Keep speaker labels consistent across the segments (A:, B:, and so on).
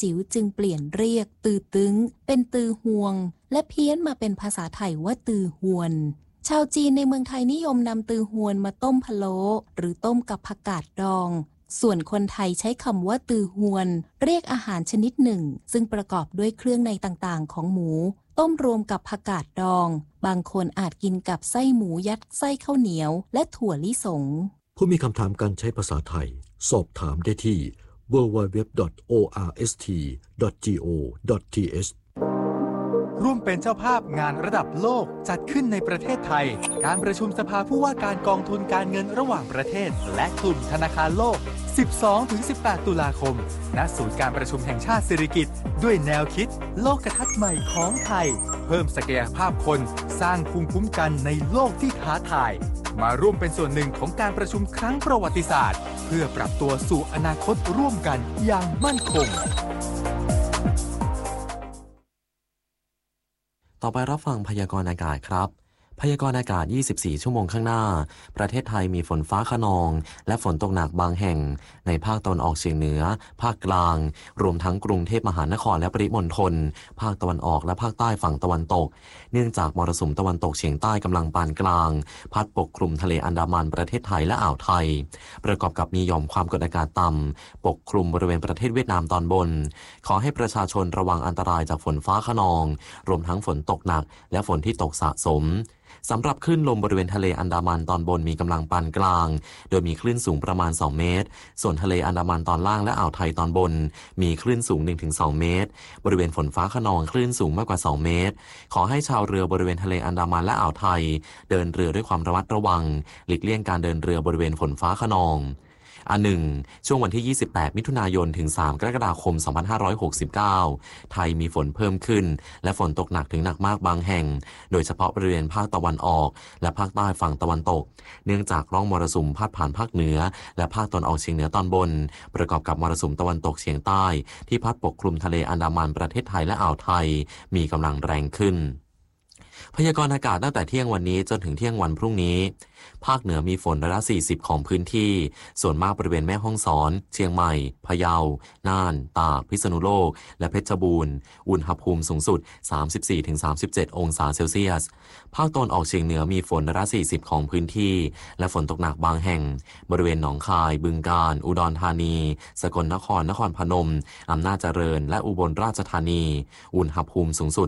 A: จิ๋วจึงเปลี่ยนเรียกตือตึงเป็นตือฮวงและเพี้ยนมาเป็นภาษาไทยว่าตือฮวนชาวจีนในเมืองไทยนิยมนำตือฮวนมาต้มพะโล้หรือต้มกับผักกาดดองส่วนคนไทยใช้คำว่าตือฮวนเรียกอาหารชนิดหนึ่งซึ่งประกอบด้วยเครื่องในต่างๆของหมูต้มรวมกับผักกาดดองบางคนอาจกินกับไส้หมูยัดไส้ข้าวเหนียวและถั่วลิสง
B: ผู้มีคำถามการใช้ภาษาไทยสอบถามได้ที่ www.orst.go.th
C: ร่วมเป็นเจ้าภาพงานระดับโลกจัดขึ้นในประเทศไทยการประชุมสภาผู้ว่าการกองทุนการเงินระหว่างประเทศและกลุ่มธนาคารโลก 12-18 ตุลาคมณศูนย์การประชุมแห่งชาติสิริกิติ์ด้วยแนวคิดโลกทัศน์ใหม่ของไทยเพิ่มศักยภาพคนสร้างภูมิคุ้มกันในโลกที่ท้าทายมาร่วมเป็นส่วนหนึ่งของการประชุมครั้งประวัติศาสตร์เพื่อปรับตัวสู่อนาคตร่วมกันอย่างมั่นคง
D: ต่อไปรับฟังพยากรณ์อากาศครับพยากรณ์อากาศ24ชั่วโมงข้างหน้าประเทศไทยมีฝนฟ้าคะนองและฝนตกหนักบางแห่งในภาคตะวันออกเฉียงเหนือภาคกลางรวมทั้งกรุงเทพมหานครและปริมณฑลภาคตะวันออกและภาคใต้ฝั่งตะวันตกเนื่องจากมรสุมตะวันตกเฉียงใต้กำลังปานกลางพัดปกคลุมทะเลอันดามันประเทศไทยและอ่าวไทยประกอบกับมีหย่อมความกดอากาศต่ำปกคลุมบริเวณประเทศเวียดนามตอนบนขอให้ประชาชนระวังอันตรายจากฝนฟ้าคะนองรวมทั้งฝนตกหนักและฝนที่ตกสะสมสำหรับคลื่นลมบริเวณทะเลอันดามันตอนบนมีกำลังปานกลางโดยมีคลื่นสูงประมาณ2เมตรส่วนทะเลอันดามันตอนล่างและอ่าวไทยตอนบนมีคลื่นสูง 1-2 เมตรบริเวณฝนฟ้าคะนองคลื่นสูงมากกว่า2เมตรขอให้ชาวเรือบริเวณทะเลอันดามันและอ่าวไทยเดินเรือด้วยความระมัดระวังหลีกเลี่ยงการเดินเรือบริเวณฝนฟ้าคะนองช่วงวันที่28มิถุนายนถึง3กรกฎาคม2569ไทยมีฝนเพิ่มขึ้นและฝนตกหนักถึงหนักมากบางแห่งโดยเฉพาะบริเวณภาคตะวันออกและภาคใต้ฝั่งตะวันตกเนื่องจากร่องมรสุมพาดผ่านภาคเหนือและภาคตะวันออกเฉียงเหนือตอนบนประกอบกับมรสุมตะวันตกเฉียงใต้ที่พัดปกคลุมทะเลอันดามันประเทศไทยและอ่าวไทยมีกำลังแรงขึ้นพยากรณ์อากาศตั้งแต่เที่ยงวันนี้จนถึงเที่ยงวันพรุ่งนี้ภาคเหนือมีฝนร้อยละ40ของพื้นที่ส่วนมากบริเวณแม่ฮ่องสอนเชียงใหม่พะเยาน่านตากพิษณุโลกและเพชรบูรณ์อุณหภูมิสูงสุด 34-37 องศาเซลเซียสภาคตะวันออกเฉียงเหนือมีฝนร้อยละ40ของพื้นที่และฝนตกหนักบางแห่งบริเวณหนองคายบึงกาฬอุดรธานีสกลนครนครพนมอำนาจเจริญและอุบลราชธานีอุณหภูมิสูงสุด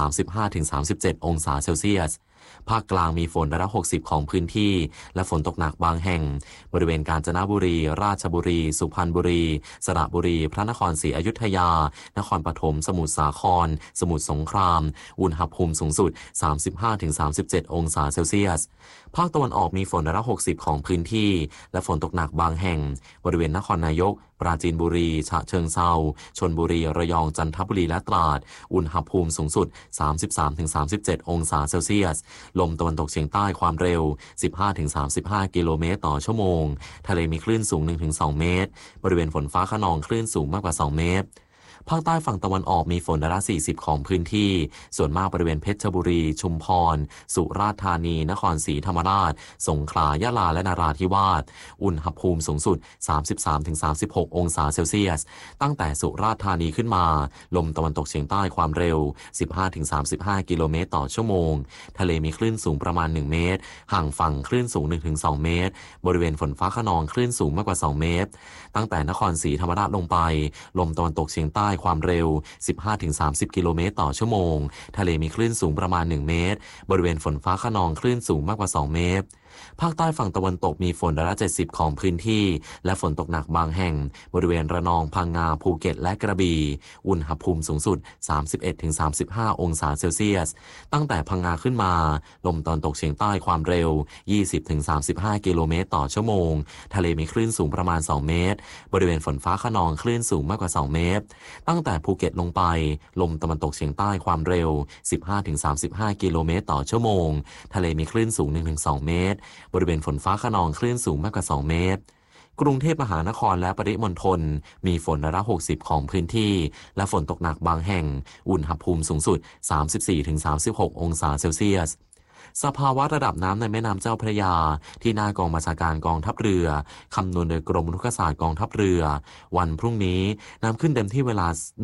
D: 35-37 องศาเซลเซียสภาคกลางมีฝนร้อยละ60ของพื้นที่และฝนตกหนักบางแห่งบริเวณกาญจนบุรีราชบุรีสุพรรณบุรีสระบุรีพระนครศรีอยุธยานครปฐมสมุทรสาครสมุทรสงครามอุณหภูมิสูงสุด 35-37 องศาเซลเซียสภาคตะวันออกมีฝนร้อยละ60ของพื้นที่และฝนตกหนักบางแห่งบริเวณนครนายกปราจีนบุรีฉะเชิงเทราชลบุรีระยองจันทบุรีและตราดอุณหภูมิสูงสุด 33-37 องศาเซลเซียสลมตะวันตกเฉียงใต้ความเร็ว 15-35 กิโลเมตรต่อชั่วโมงทะเลมีคลื่นสูง 1-2 เมตรบริเวณฝนฟ้าคะนองคลื่นสูงมากกว่า2เมตรภาคใต้ฝั่งตะวันออกมีฝนร้อยละ40ของพื้นที่ส่วนมากบริเวณเพชรบุรีชุมพรสุราษฎร์ธานีนครศรีธรรมราชสงขลายะลาและนราธิวาสอุณหภูมิสูงสุด 33-36 องศาเซลเซียสตั้งแต่สุราษฎร์ธานีขึ้นมาลมตะวันตกเฉียงใต้ความเร็ว 15-35 กิโลเมตรต่อชั่วโมงทะเลมีคลื่นสูงประมาณ1เมตรห่างฝั่งคลื่นสูง 1-2 เมตรบริเวณฝนฟ้าคะนองคลื่นสูงมากกว่า2เมตรตั้งแต่นครศรีธรรมราชลงไปลมตะวันตกเฉียงใต้ความเร็ว 15-30 กิโลเมตรต่อชั่วโมงทะเลมีคลื่นสูงประมาณ1เมตรบริเวณฝนฟ้าคะนองคลื่นสูงมากกว่า2เมตรภาคใต้ฝั่งตะวันตกมีฝนร้อยละ70ของพื้นที่และฝนตกหนักบางแห่งบริเวณระนองพังงาภูเก็ตและกระบี่อุณหภูมิสูงสุด 31-35 องศาเซลเซียสตั้งแต่พังงาขึ้นมาลมตะวันตกเฉียงใต้ความเร็ว 20-35 กิโลเมตรต่อชั่วโมงทะเลมีคลื่นสูงประมาณ2เมตรบริเวณฝนฟ้าคะนองคลื่นสูงมากกว่า2เมตรตั้งแต่ภูเก็ตลงไปลมตะวันตกเฉียงใต้ความเร็ว 15-35 กิโลเมตรต่อชั่วโมงทะเลมีคลื่นสูง 1-2 เมตรบริเวณฝนฟ้าคะนองคลื่นสูงมากกว่า2เมตรกรุงเทพมหานครและปริมณฑลมีฝนร้อยละ60ของพื้นที่และฝนตกหนักบางแห่งอุณหภูมิสูงสุด 34-36 องศาเซลเซียสสภาวะระดับน้ำในแม่น้ำเจ้าพระยาที่หน้ากองบัญชาการกองทัพเรือคำนวณโดยกรมอุทกศาสตร์กองทัพเรือวันพรุ่งนี้น้ำขึ้นเต็มที่เวลา